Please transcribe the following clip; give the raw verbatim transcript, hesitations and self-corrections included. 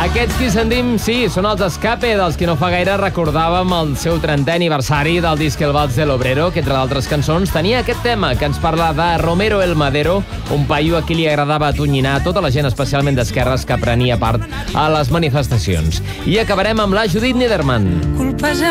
Aquests qui sentim, sí, són els Escape, dels que no fa gaire recordàvem el seu trentè aniversari del disc El Vals de l'Obrero, que entre d'altres cançons tenia aquest tema que ens parla de Romero el Madero, un paio a qui li agradava atonyinar tota la gent, especialment d'esquerres, que prenia part a les manifestacions. I acabarem amb la Judit Niederman.